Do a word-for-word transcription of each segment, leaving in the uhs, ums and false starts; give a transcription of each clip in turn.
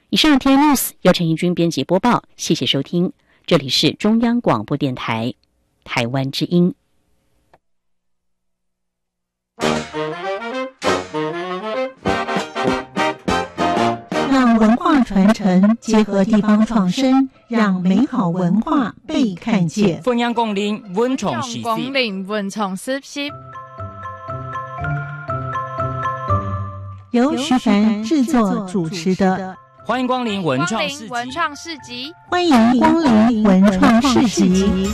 以上 T I News 由陈怡君编辑播报，谢谢收听，这里是中央广播电台台湾之音。 让文化传承结合地方创生，让美好文化被看见。 歡迎光臨文創時光臨文創時時， 由徐凡制作主持的。 歡迎光臨文創市集， 文創市集， 歡迎光臨文創市集。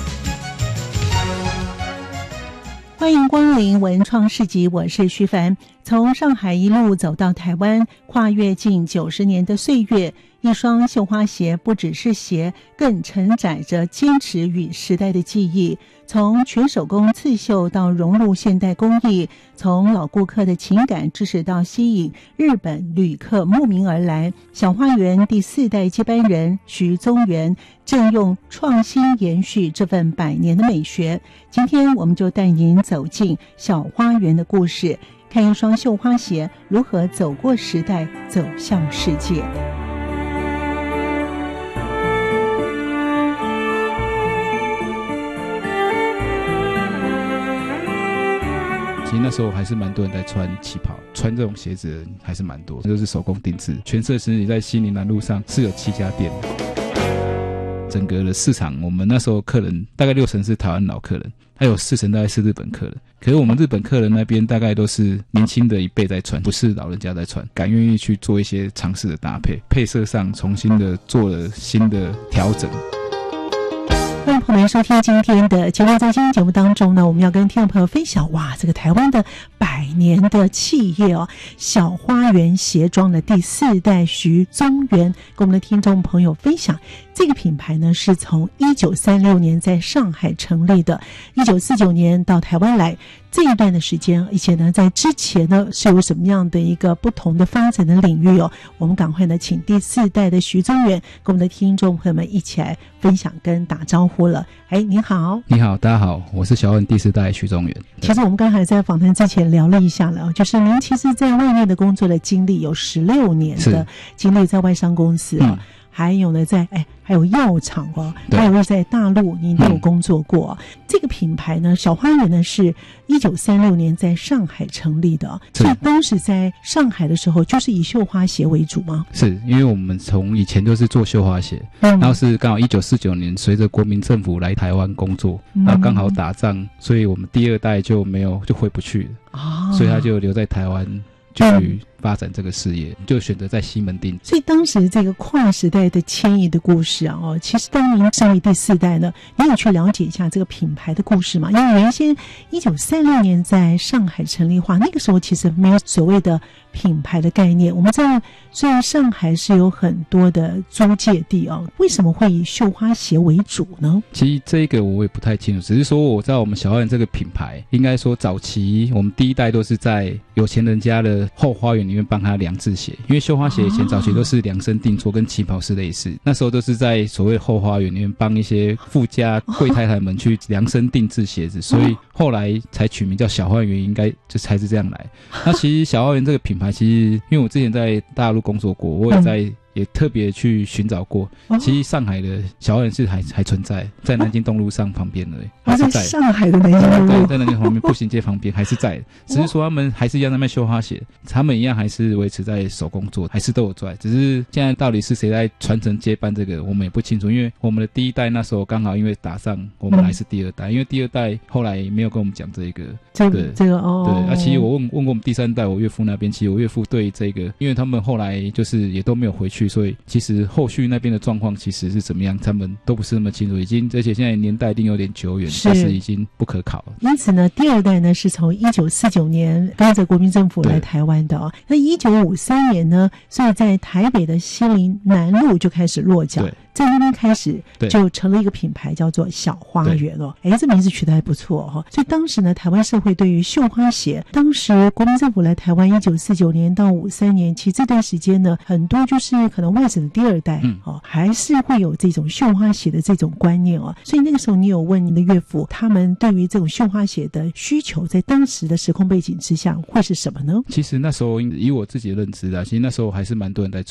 歡迎光臨文創市集，我是徐凡。從上海一路走到台灣，跨越近九十年的歲月，一雙繡花鞋不只是鞋，更承載着堅持與時代的記憶。從全手工刺繡到融入現代工藝，從老顧客的情感支持到吸引日本旅客慕名而來。小花園第四代接班人徐宗元正用創新延續這份百年的美學。今天我們就帶您走進小花園的故事，看一雙繡花鞋如何走過時代，走向世界。 其实那时候还是蛮多人在穿旗袍，穿这种鞋子的人还是蛮多，就是手工定制。全社实体在西宁南路上是有七家店的。整个的市场，我们那时候客人大概六成是台湾老客人，还有四成大概是日本客人。可是我们日本客人那边大概都是年轻的一辈在穿，不是老人家在穿，敢愿意去做一些尝试的搭配，配色上重新的做了新的调整。 欢迎朋友们收听今天的节目。在今天节目当中呢，我们要跟听众朋友分享，哇，这个台湾的百年的企业哦，小花园鞋庄的第四代徐宗元，跟我们的听众朋友分享，这个品牌呢是从一九三六年在上海成立的，一九四九年到台湾来。这一段的时间，而且呢，在之前呢是有什么样的一个不同的发展的领域哦？我们赶快呢，请第四代的徐宗元跟我们的听众朋友们一起来分享跟打招呼了。哎，您好， 你好，大家好，我是小花园第四代徐宗元。 其实我们刚才在访谈之前聊了一下了，就是您其实在外面的工作的经历有十六年的经历在外商公司啊。嗯，还有呢，在哎，还有药厂哦，还有在大陆您都有工作过。嗯，这个品牌呢，小花园呢是一九三六年在上海成立的，所以当时在上海的时候，就是以绣花鞋为主吗？ 是，因为我们从以前就是做绣花鞋，嗯，然后是刚好一九四九年随着国民政府来台湾工作，嗯，然后刚好打仗，所以我们第二代就没有就回不去了，哦，所以他就留在台湾。去发展这个事业，就选择在西门町。 所以当时这个跨时代的迁移的故事啊，哦，其实当您成为第四代呢，你有去了解一下这个品牌的故事吗？因为原先一九三六年在上海成立化，那个时候其实没有所谓的品牌的概念。我们知道，虽然上海是有很多的租界地哦，为什么会以绣花鞋为主呢？ 其实这个我也不太清楚，只是说我知道我们小花园这个品牌，应该说早期我们第一代都是在有钱人家的后花园里面帮他量制鞋，因为绣花鞋以前早期都是量身定做，跟旗袍是类似，那时候都是在所谓后花园里面帮一些富家贵太太们去量身定制鞋子，所以后来才取名叫小花园，应该就才是这样来。那其实小花园这个品牌，其实因为我之前在大陆工作过，我也在也特别去寻找过，其实上海的小花园是还还存在，在南京东路上旁边的，还是在上海的南京东路， 对，在南京旁边步行街旁边还是在，只是说他们还是一样在卖绣花鞋，他们一样还是维持在手工做，还是都有在，只是现在到底是谁在传承接班这个，我们也不清楚，因为我们的第一代那时候刚好因为打仗，我们来是第二代，因为第二代后来没有跟我们讲这个， 这个这个哦， 对，啊，其实我问问过我们第三代我岳父那边，其实我岳父对这个，因为他们后来就是也都没有回去。所以其实后续那边的状况其实是怎么样，他们都不是那么清楚，已经而且现在年代一定有点久远，但是已经不可考了。 因此呢，第二代呢是从一九四九年跟着国民政府来台湾的哦。那一九五三年呢，所以在台北的西宁南路就开始落脚。在那边开始就成了一个品牌，叫做小花园哦。哎，这名字取得还不错哈、哦。所以当时呢，台湾社会对于绣花鞋，当时国民政府来台湾一九四九年到五三年，其实这段时间呢，很多就是可能外省的第二代、嗯、哦，还是会有这种绣花鞋的这种观念哦。所以那个时候你有问你的岳父，他们对于这种绣花鞋的需求，在当时的时空背景之下会是什么呢？ 其实那时候以我自己的认知啊，其实那时候还是蛮多人在